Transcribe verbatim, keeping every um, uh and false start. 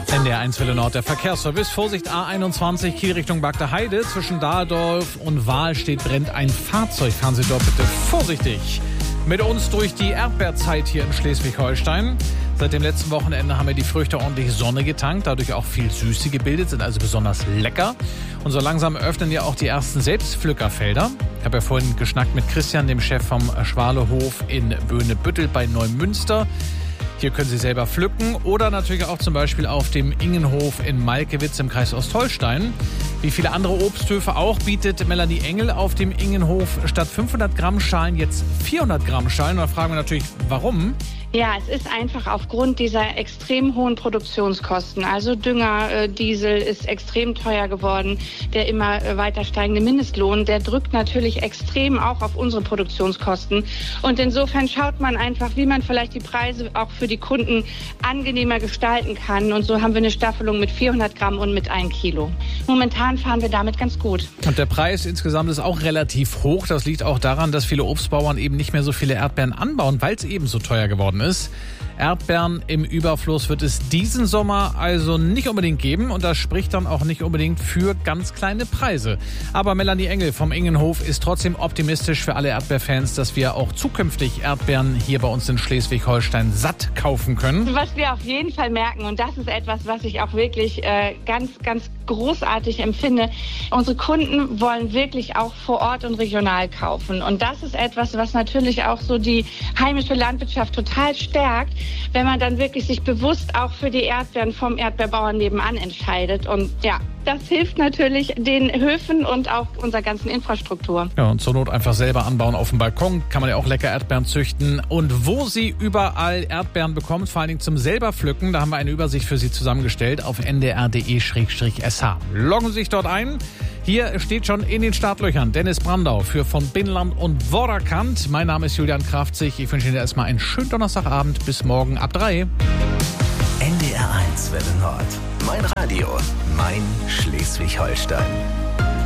N D R eins Welle Nord, der Verkehrsservice. Vorsicht A einundzwanzig, Kiel Richtung Bagda-Heide. Zwischen Dahldorf und Wahlstedt brennt ein Fahrzeug. Fahren Sie dort bitte vorsichtig. Mit uns durch die Erdbeerzeit hier in Schleswig-Holstein. Seit dem letzten Wochenende haben wir die Früchte ordentlich Sonne getankt, dadurch auch viel Süße gebildet, sind also besonders lecker. Und so langsam öffnen ja auch die ersten Selbstpflückerfelder. Ich habe ja vorhin geschnackt mit Christian, dem Chef vom Schwalehof in Böhne-Büttel bei Neumünster. Hier können Sie selber pflücken oder natürlich auch zum Beispiel auf dem Ingenhof in Malkewitz im Kreis Ostholstein. Wie viele andere Obsthöfe auch bietet Melanie Engel auf dem Ingenhof statt fünfhundert Gramm Schalen jetzt vierhundert Gramm Schalen. Und da fragen wir natürlich, warum? Ja, es ist einfach aufgrund dieser extrem hohen Produktionskosten. Also Dünger, äh, Diesel ist extrem teuer geworden. Der immer äh, weiter steigende Mindestlohn, der drückt natürlich extrem auch auf unsere Produktionskosten. Und insofern schaut man einfach, wie man vielleicht die Preise auch für die Kunden angenehmer gestalten kann. Und so haben wir eine Staffelung mit vierhundert Gramm und mit ein Kilo. Momentan fahren wir damit ganz gut. Und der Preis insgesamt ist auch relativ hoch. Das liegt auch daran, dass viele Obstbauern eben nicht mehr so viele Erdbeeren anbauen, weil es eben so teuer geworden ist. Erdbeeren im Überfluss wird es diesen Sommer also nicht unbedingt geben und das spricht dann auch nicht unbedingt für ganz kleine Preise. Aber Melanie Engel vom Ingenhof ist trotzdem optimistisch für alle Erdbeerfans, dass wir auch zukünftig Erdbeeren hier bei uns in Schleswig-Holstein satt kaufen können. Was wir auf jeden Fall merken, und das ist etwas, was ich auch wirklich äh, ganz, ganz großartig empfinde, unsere Kunden wollen wirklich auch vor Ort und regional kaufen. Und das ist etwas, was natürlich auch so die heimische Landwirtschaft total stärkt, wenn man dann wirklich sich bewusst auch für die Erdbeeren vom Erdbeerbauern nebenan entscheidet. Und ja, das hilft natürlich den Höfen und auch unserer ganzen Infrastruktur. Ja, und zur Not einfach selber anbauen auf dem Balkon. Kann man ja auch lecker Erdbeeren züchten. Und wo Sie überall Erdbeeren bekommt, vor allen Dingen zum selber pflücken, da haben wir eine Übersicht für Sie zusammengestellt auf n d r punkt d e slash s h. Loggen Sie sich dort ein. Hier steht schon in den Startlöchern Dennis Brandau für von Binnland und Vorderkant. Mein Name ist Julian Kraftzig. Ich wünsche Ihnen erstmal einen schönen Donnerstagabend. Bis morgen ab drei. N D R eins Welle Nord. Mein Radio. Mein Schleswig-Holstein.